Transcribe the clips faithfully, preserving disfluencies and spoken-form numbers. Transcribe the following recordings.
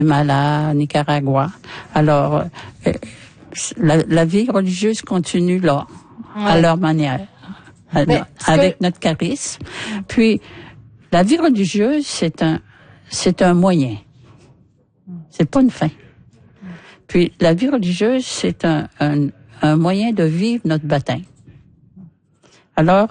Guatemala, Nicaragua. Alors, euh, la, la vie religieuse continue là, ouais. à leur manière, à, avec que... notre charisme. Puis, la vie religieuse, c'est un, c'est un moyen. C'est pas une fin. Puis, la vie religieuse, c'est un, un, un moyen de vivre notre baptême. Alors,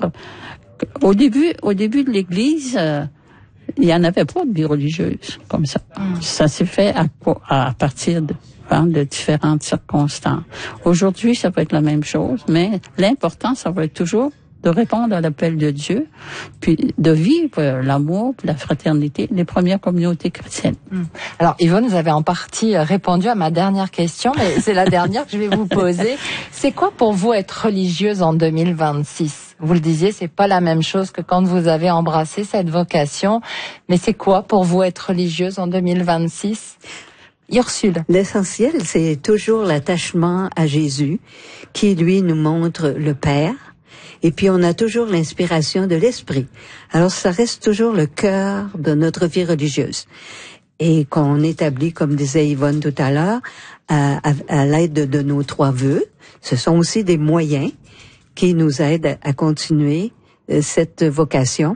au début, au début de l'Église, euh, il n'y en avait pas de vie religieuse comme ça. Mm. Ça s'est fait à, à partir de, hein, de différentes circonstances. Aujourd'hui, ça peut être la même chose, mais l'important, ça va être toujours de répondre à l'appel de Dieu, puis de vivre l'amour, la fraternité, les premières communautés chrétiennes. Mm. Alors, Yvonne, vous avez en partie répondu à ma dernière question, mais c'est la dernière que je vais vous poser. C'est quoi pour vous être religieuse en deux mille vingt-six? Vous le disiez, c'est pas la même chose que quand vous avez embrassé cette vocation, mais c'est quoi pour vous être religieuse en deux mille vingt-six? Ursule. L'essentiel, c'est toujours l'attachement à Jésus, qui lui nous montre le Père. Et puis, on a toujours l'inspiration de l'Esprit. Alors, ça reste toujours le cœur de notre vie religieuse. Et qu'on établit, comme disait Yvonne tout à l'heure, à, à, à l'aide de, de nos trois vœux. Ce sont aussi des moyens qui nous aident à, à continuer euh, cette vocation.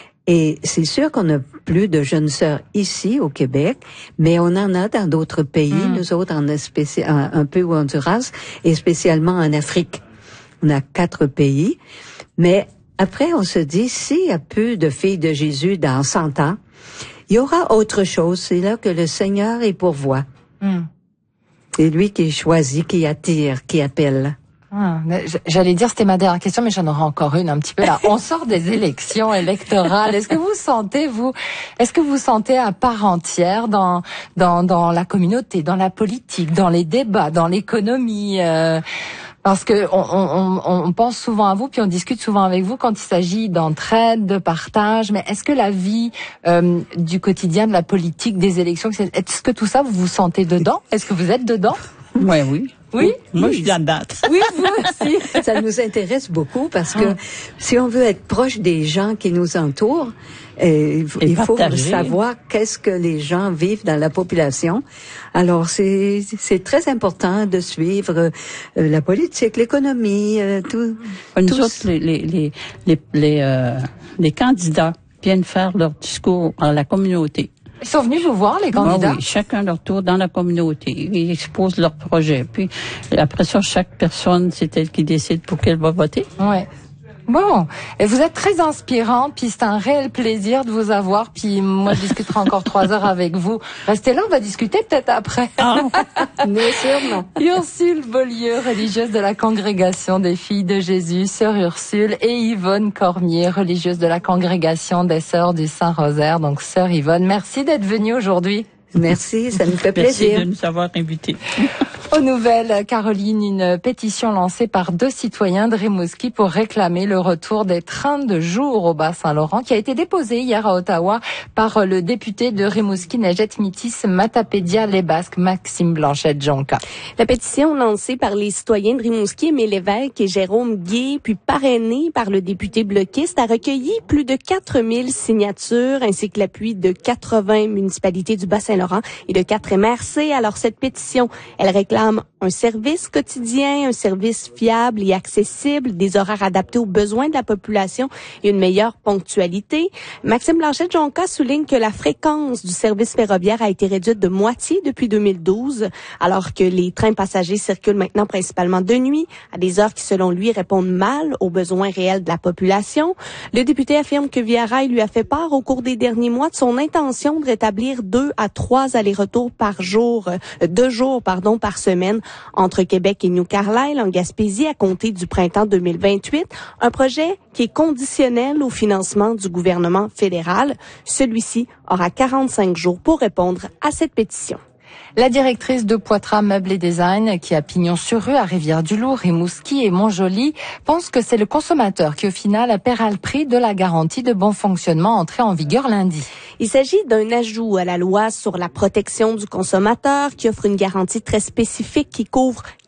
Et c'est sûr qu'on a plus de jeunes sœurs ici, au Québec, mais on en a dans d'autres pays, mmh. nous autres, en spéci- un, un peu au Honduras, et spécialement en Afrique. On a quatre pays, mais après, on se dit, s'il y a peu de filles de Jésus dans cent ans, il y aura autre chose. C'est là que le Seigneur est pourvoit. Mm. C'est lui qui choisit, qui attire, qui appelle. Ah, j'allais dire, c'était ma dernière question, mais j'en aurai encore une un petit peu là. On sort des élections électorales. Est-ce que vous sentez, vous, est-ce que vous sentez à part entière dans dans dans la communauté, dans la politique, dans les débats, dans l'économie? Euh, Parce que on, on, on pense souvent à vous, puis on discute souvent avec vous quand il s'agit d'entraide, de partage. Mais est-ce que la vie euh, du quotidien, de la politique, des élections, est-ce que tout ça, vous vous sentez dedans? Est-ce que vous êtes dedans? Ouais, oui. Oui. Moi, je suis là-dedans. Oui, vous aussi. Ça nous intéresse beaucoup parce que si on veut être proche des gens qui nous entourent, euh, il faut savoir qu'est-ce que les gens vivent dans la population. Alors, c'est c'est très important de suivre euh, la politique, l'économie, euh, tout. Nous tout autres, les les les les les, euh, les candidats viennent faire leur discours à la communauté. Ils sont venus vous voir, les candidats? Ah oui, chacun leur tour dans la communauté. Ils exposent leur projet. Puis, après ça, chaque personne, c'est elle qui décide pour qu'elle va voter. Ouais. Bon, et vous êtes très inspirante, puis c'est un réel plaisir de vous avoir, puis moi je discuterai encore trois heures avec vous. Restez là, on va discuter peut-être après. Ah, mais sûrement. Ursule Beaulieu, religieuse de la congrégation des filles de Jésus, sœur Ursule, et Yvonne Cormier, religieuse de la congrégation des sœurs du Saint-Rosaire. Donc sœur Yvonne, merci d'être venue aujourd'hui. Merci, ça nous fait plaisir. Merci de nous avoir invités. Aux nouvelles, Caroline, une pétition lancée par deux citoyens de Rimouski pour réclamer le retour des trains de jour au Bas-Saint-Laurent, qui a été déposée hier à Ottawa par le député de Rimouski, Nejet Métis, Matapédia, les Basques, Maxime Blanchette-Jonca. La pétition lancée par les citoyens de Rimouski, Aimé Lévesque et Jérôme Gué, puis parrainée par le député bloquiste, a recueilli plus de quatre mille signatures, ainsi que l'appui de quatre-vingts municipalités du Bas-Saint-Laurent et de quatre M R C. Alors, cette pétition, elle réclame un service quotidien, un service fiable et accessible, des horaires adaptés aux besoins de la population et une meilleure ponctualité. Maxime Blanchette-Jonca souligne que la fréquence du service ferroviaire a été réduite de moitié depuis deux mille douze, alors que les trains passagers circulent maintenant principalement de nuit, à des heures qui, selon lui, répondent mal aux besoins réels de la population. Le député affirme que Via Rail lui a fait part au cours des derniers mois de son intention de rétablir deux à trois allers-retours par jour, euh, deux jours, pardon, par semaine entre Québec et New Carlisle en Gaspésie à compter du printemps deux mille vingt-huit, un projet qui est conditionnel au financement du gouvernement fédéral. Celui-ci aura quarante-cinq jours pour répondre à cette pétition. La directrice de Poitras Meubles et Design, qui a pignon sur rue à Rivière-du-Loup, Rimouski et Montjoly, pense que c'est le consommateur qui, au final, paiera le prix de la garantie de bon fonctionnement entrée en vigueur lundi. Il s'agit d'un ajout à la loi sur la protection du consommateur qui offre une garantie très spécifique qui couvre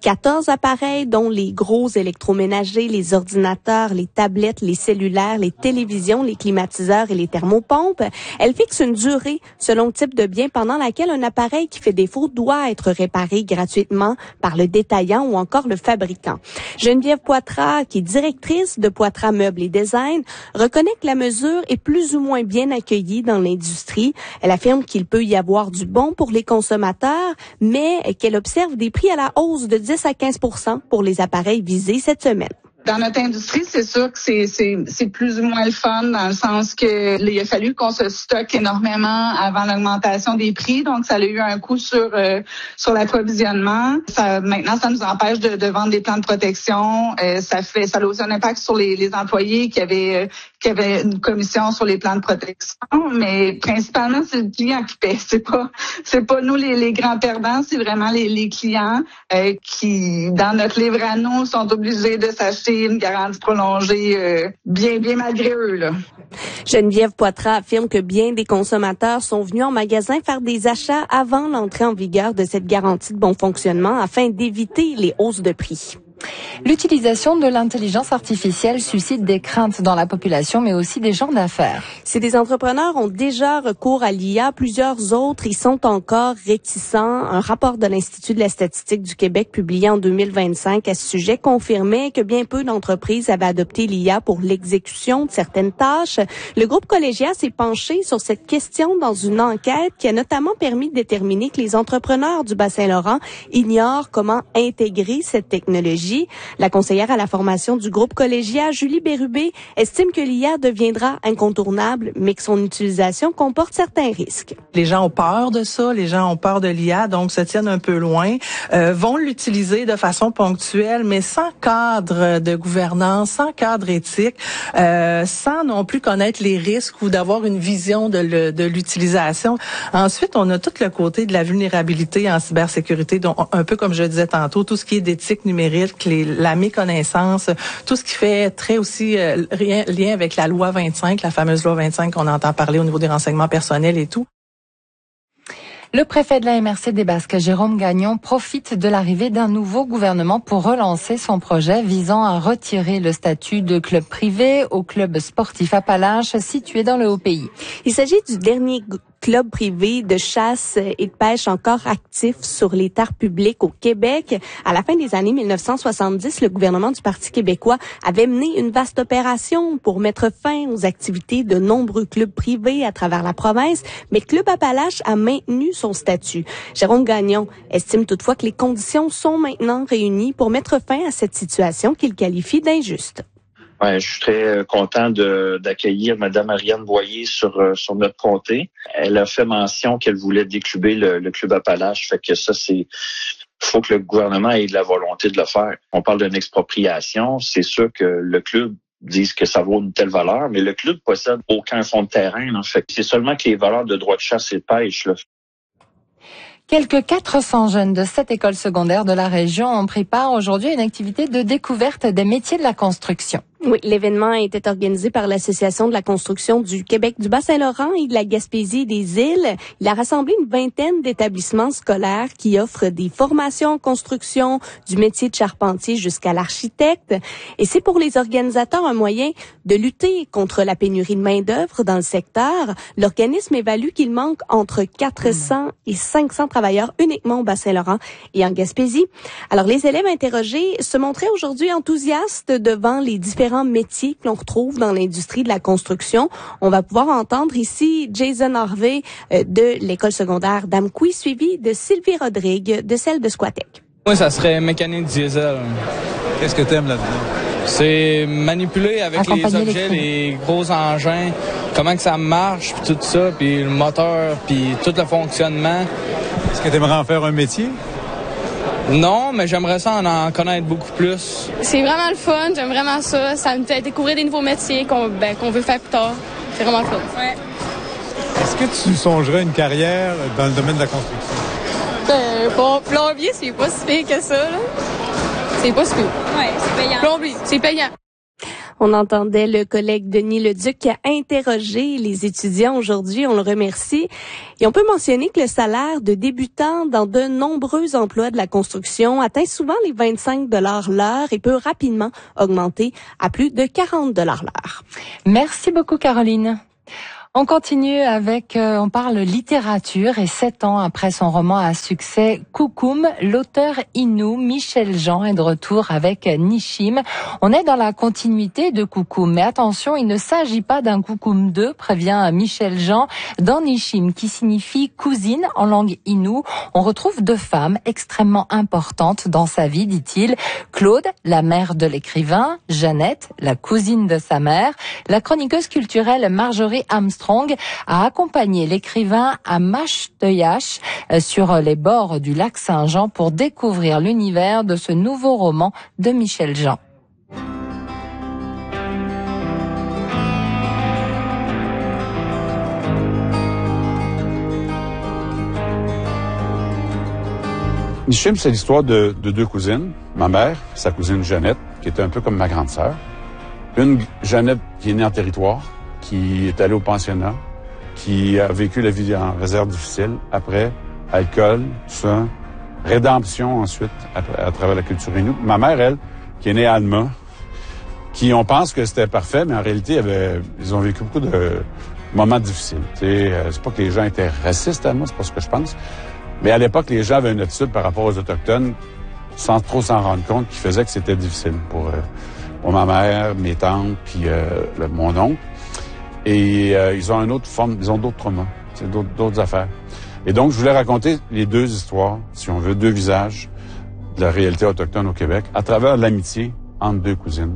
quatorze appareils, dont les gros électroménagers, les ordinateurs, les tablettes, les cellulaires, les télévisions, les climatiseurs et les thermopompes. Elle fixe une durée selon le type de bien pendant laquelle un appareil qui fait défaut doit être réparé gratuitement par le détaillant ou encore le fabricant. Geneviève Poitras, qui est directrice de Poitras Meubles et Design, reconnaît que la mesure est plus ou moins bien accueillie dans l'industrie. Elle affirme qu'il peut y avoir du bon pour les consommateurs, mais qu'elle observe des prix à la hausse de dix à quinze pour cent pour les appareils visés cette semaine. Dans notre industrie, c'est sûr que c'est, c'est, c'est plus ou moins le fun dans le sens que il a fallu qu'on se stocke énormément avant l'augmentation des prix. Donc, ça a eu un coût sur euh, sur l'approvisionnement. Ça, maintenant, ça nous empêche de, de vendre des plans de protection. Euh, ça fait, ça a aussi un impact sur les, les employés qui avaient, euh, qui avaient une commission sur les plans de protection. Mais principalement, c'est le client qui paie. C'est pas, c'est pas nous les, les grands perdants. C'est vraiment les, les clients euh, qui, dans notre livre à nous, sont obligés de s'acheter une garantie prolongée euh, bien, bien malgré eux, là. Geneviève Poitras affirme que bien des consommateurs sont venus en magasin faire des achats avant l'entrée en vigueur de cette garantie de bon fonctionnement afin d'éviter les hausses de prix. L'utilisation de l'intelligence artificielle suscite des craintes dans la population, mais aussi des gens d'affaires. Si des entrepreneurs ont déjà recours à l'I A, plusieurs autres y sont encore réticents. Un rapport de l'Institut de la statistique du Québec publié en deux mille vingt-cinq à ce sujet confirmait que bien peu d'entreprises avaient adopté l'I A pour l'exécution de certaines tâches. Le groupe Collégia s'est penché sur cette question dans une enquête qui a notamment permis de déterminer que les entrepreneurs du Bas-Saint-Laurent ignorent comment intégrer cette technologie. La conseillère à la formation du groupe Collégia, Julie Bérubé, estime que l'I A deviendra incontournable, mais que son utilisation comporte certains risques. Les gens ont peur de ça, les gens ont peur de l'I A, donc se tiennent un peu loin, euh, vont l'utiliser de façon ponctuelle, mais sans cadre de gouvernance, sans cadre éthique, euh, sans non plus connaître les risques ou d'avoir une vision de, le, de l'utilisation. Ensuite, on a tout le côté de la vulnérabilité en cybersécurité, dont un peu comme je disais tantôt, tout ce qui est d'éthique numérique, les, la méconnaissance, tout ce qui fait très aussi euh, rien, lien avec la loi vingt-cinq, la fameuse loi vingt-cinq qu'on entend parler au niveau des renseignements personnels et tout. Le préfet de la M R C des Basques, Jérôme Gagnon, profite de l'arrivée d'un nouveau gouvernement pour relancer son projet visant à retirer le statut de club privé au club sportif Appalaches situé dans le Haut-Pays. Il s'agit du dernier club privé de chasse et de pêche encore actif sur les terres publiques au Québec. À la fin des années mille neuf cent soixante-dix, le gouvernement du Parti québécois avait mené une vaste opération pour mettre fin aux activités de nombreux clubs privés à travers la province, mais Club Appalaches a maintenu son statut. Jérôme Gagnon estime toutefois que les conditions sont maintenant réunies pour mettre fin à cette situation qu'il qualifie d'injuste. Ouais, je suis très content de, d'accueillir Madame Ariane Boyer sur, sur notre comté. Elle a fait mention qu'elle voulait décluber le, le club Appalaches. Fait que ça, c'est, faut que le gouvernement ait de la volonté de le faire. On parle d'une expropriation. C'est sûr que le club disent que ça vaut une telle valeur, mais le club possède aucun fonds de terrain. Là. Fait que c'est seulement que les valeurs de droits de chasse et de pêche, là. Quelques quatre cents jeunes de sept écoles secondaires de la région ont pris part aujourd'hui à une activité de découverte des métiers de la construction. Oui, l'événement était organisé par l'Association de la construction du Québec du Bas-Saint-Laurent et de la Gaspésie et des îles. Il a rassemblé une vingtaine d'établissements scolaires qui offrent des formations en construction, du métier de charpentier jusqu'à l'architecte. Et c'est pour les organisateurs un moyen de lutter contre la pénurie de main-d'œuvre dans le secteur. L'organisme évalue qu'il manque entre quatre cents et cinq cents travailleurs uniquement au Bas-Saint-Laurent et en Gaspésie. Alors, les élèves interrogés se montraient aujourd'hui enthousiastes devant les différents métiers que l'on retrouve dans l'industrie de la construction. On va pouvoir entendre ici Jason Harvey euh, de l'école secondaire d'Amqui, suivi de Sylvie Rodrigue de celle de Squatec. Moi, ça serait mécanique diesel. Qu'est-ce que t'aimes là-dedans? C'est manipuler avec les objets, les gros engins, comment que ça marche, puis tout ça, puis le moteur, puis tout le fonctionnement. Est-ce que t'aimerais en faire un métier? Non, mais j'aimerais ça en, en connaître beaucoup plus. C'est vraiment le fun, j'aime vraiment ça. Ça me fait découvrir des nouveaux métiers qu'on, ben, qu'on veut faire plus tard. C'est vraiment le fun. Ouais. Est-ce que tu songerais une carrière dans le domaine de la construction? Euh, bon, plombier, c'est pas si pire que ça, là. C'est pas si pire. Ouais, c'est payant. Plombier, c'est payant. On entendait le collègue Denis Leduc qui a interrogé les étudiants aujourd'hui. On le remercie. Et on peut mentionner que le salaire de débutant dans de nombreux emplois de la construction atteint souvent les vingt-cinq dollars l'heure et peut rapidement augmenter à plus de quarante dollars l'heure. Merci beaucoup, Caroline. On continue avec, euh, on parle littérature et sept ans après son roman à succès Coucoum, l'auteur Innu Michel Jean est de retour avec Nishim. On est dans la continuité de Coucoum, mais attention, il ne s'agit pas d'un Coucoum deux, prévient Michel Jean. Dans Nishim, qui signifie cousine en langue Innu, on retrouve deux femmes extrêmement importantes dans sa vie, dit-il. Claude, la mère de l'écrivain, Jeannette, la cousine de sa mère. La chroniqueuse culturelle Marjorie Armstrong a accompagné l'écrivain à Mashteuiach sur les bords du lac Saint-Jean pour découvrir l'univers de ce nouveau roman de Michel Jean. Nishim, c'est l'histoire de, de deux cousines. Ma mère, sa cousine Jeannette, qui était un peu comme ma grande sœur. Une Jeannette qui est née en territoire, qui est allée au pensionnat, qui a vécu la vie en réserve difficile, après, alcool, tout ça, rédemption ensuite, à, à travers la culture Innu. Ma mère, elle, qui est née à Alma, qui, on pense que c'était parfait, mais en réalité, avait, ils ont vécu beaucoup de moments difficiles. T'sais, c'est pas que les gens étaient racistes à moi, c'est pas ce que je pense, mais à l'époque, les gens avaient une attitude par rapport aux Autochtones, sans trop s'en rendre compte, qui faisait que c'était difficile pour, euh, pour ma mère, mes tantes, puis euh, le, mon oncle. Et euh, ils ont une autre forme, ils ont d'autres traumas, c'est d'autres, d'autres affaires. Et donc, je voulais raconter les deux histoires, si on veut, deux visages de la réalité autochtone au Québec, à travers l'amitié entre deux cousines.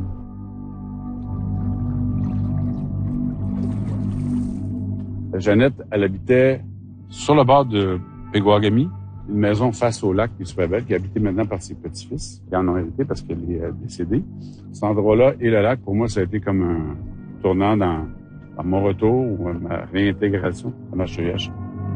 Jeannette, elle habitait sur le bord de Peguagami, une maison face au lac qui est super belle, qui est habitée maintenant par ses petits-fils, qui en ont hérité parce qu'elle est décédée. Cet endroit-là et le lac, pour moi, ça a été comme un tournant dans à mon retour ou à ma réintégration à Mashteuiach.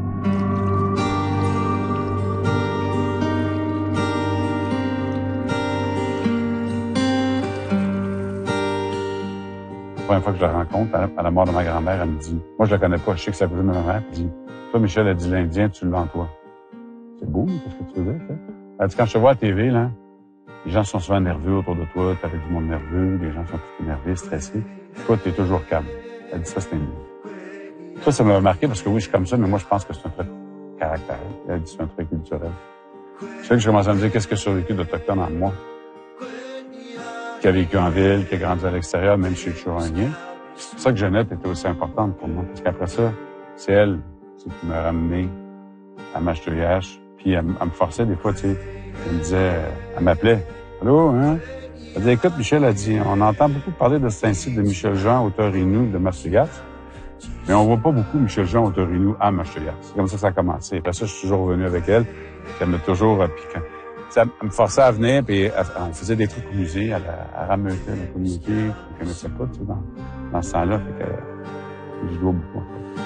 La première fois que je la rencontre, à la mort de ma grand-mère, elle me dit, moi je la connais pas, je sais que c'est la cousine de ma mère, elle dit, toi Michel, elle dit l'Indien, tu l'as en toi. C'est beau, qu'est-ce que tu faisais, ça? Elle dit, quand je te vois à T V, là, les gens sont souvent nerveux autour de toi, t'as avec du monde nerveux, les gens sont tous énervés, stressés. Toi, t'es toujours calme. Elle dit ça, c'est un Ça, ça m'a marqué parce que oui, je suis comme ça, mais moi, je pense que c'est un trait de caractère. Elle dit c'est un trait culturel. C'est là que je commence à me dire qu'est-ce que j'ai survécu d'Autochtone en moi. Qui a vécu en ville, qui a grandi à l'extérieur, même si je suis toujours un lien. C'est pour ça que Jeannette était aussi importante pour moi. Parce qu'après ça, c'est elle qui m'a ramené à Mashteuiach. Puis elle, elle me forçait des fois, tu sais. Elle me disait, elle m'appelait. Allô, hein? Elle dit, écoute, Michel, elle dit, on entend beaucoup parler de cet incite de Michel Jean, auteur Innu de Mashteuiach, mais on voit pas beaucoup Michel Jean, auteur Innu à Mashteuiach. C'est comme ça que ça a commencé. Après ça, je suis toujours revenu avec elle. Puis elle m'a toujours, puis quand, ça me forçait à venir, puis elle, on faisait des trucs au musée, elle, elle rameutait la communauté, je ne connaissais pas, tu sais, dans, dans ce temps-là, fait que je dois beaucoup.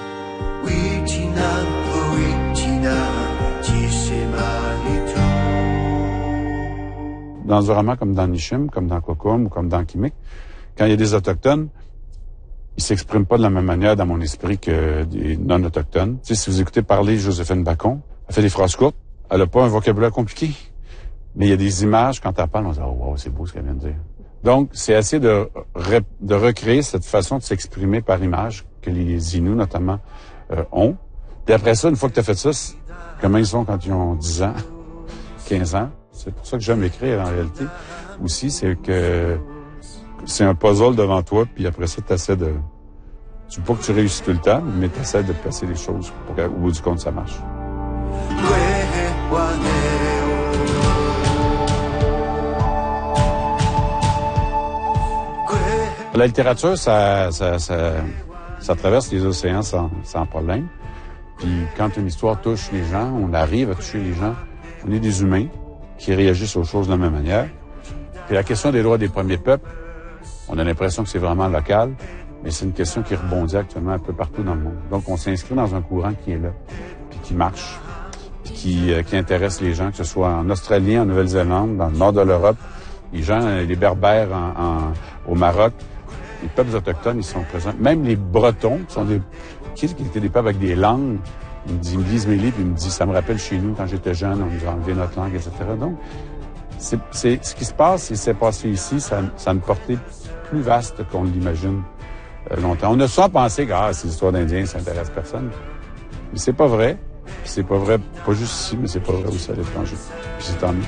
Dans un roman comme dans Nishim, comme dans Coucoum ou comme dans Kimik, quand il y a des Autochtones, ils s'expriment pas de la même manière dans mon esprit que des non-Autochtones. Tu sais, si vous écoutez parler Joséphine Bacon, elle fait des phrases courtes, elle a pas un vocabulaire compliqué, mais il y a des images, quand elle parle, on se dit « Oh, wow, c'est beau ce qu'elle vient de dire ». Donc, c'est essayer de, re, de recréer cette façon de s'exprimer par image que les Inuits, notamment, euh, ont. Puis après ça, une fois que tu as fait ça, comment ils sont quand ils ont dix ans, quinze ans. C'est pour ça que j'aime écrire, en réalité, aussi, c'est que c'est un puzzle devant toi, puis après ça, tu essaies de... Tu veux pas que tu réussis tout le temps, mais tu essaies de placer les choses pour qu'au bout du compte, ça marche. La littérature, ça, ça, ça, ça traverse les océans sans, sans problème. Puis quand une histoire touche les gens, on arrive à toucher les gens. On est des humains qui réagissent aux choses de la même manière. Puis la question des droits des premiers peuples, on a l'impression que c'est vraiment local, mais c'est une question qui rebondit actuellement un peu partout dans le monde. Donc on s'inscrit dans un courant qui est là, puis qui marche, puis qui, euh, qui intéresse les gens, que ce soit en Australie, en Nouvelle-Zélande, dans le nord de l'Europe, les gens, les Berbères en, en, au Maroc, les peuples autochtones, ils sont présents. Même les Bretons, qui sont des, qui étaient des peuples avec des langues, ils me disent, ils me lisent mes livres, ils me disent, ça me rappelle chez nous, quand j'étais jeune, on nous a enlevé notre langue, et cetera. Donc, c'est, c'est, ce qui se passe, et s'est passé ici, ça, ça a une portée plus vaste qu'on l'imagine euh, longtemps. On a souvent pensé que, ah, c'est l'histoire d'Indiens, ça intéresse personne. Mais c'est pas vrai. Puis c'est pas vrai, pas juste ici, mais c'est pas vrai aussi à l'étranger. Puis c'est tant mieux.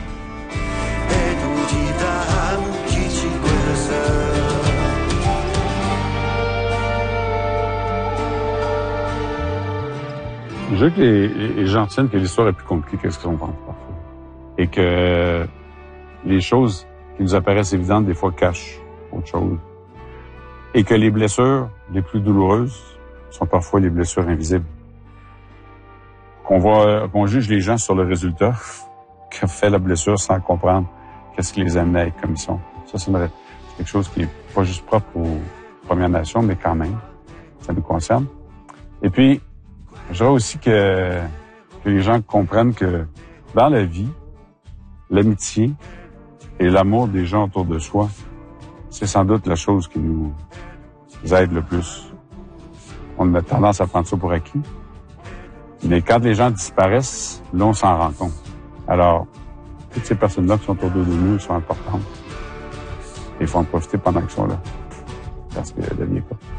Je veux que les, les gens tiennent que l'histoire est plus compliquée que ce qu'on pense parfois. Et que les choses qui nous apparaissent évidentes, des fois, cachent autre chose. Et que les blessures les plus douloureuses sont parfois les blessures invisibles. Qu'on voit, qu'on juge les gens sur le résultat qu'a fait la blessure sans comprendre qu'est-ce qui les amenait à être comme ils sont. Ça, c'est, une, c'est quelque chose qui est pas juste propre aux Premières Nations, mais quand même, ça nous concerne. Et puis, je voudrais aussi que, que les gens comprennent que dans la vie, l'amitié et l'amour des gens autour de soi, c'est sans doute la chose qui nous aide le plus. On a tendance à prendre ça pour acquis. Mais quand les gens disparaissent, là, on s'en rend compte. Alors, toutes ces personnes-là qui sont autour de nous sont importantes. Et il faut en profiter pendant qu'ils sont là. Parce que la vie est courte.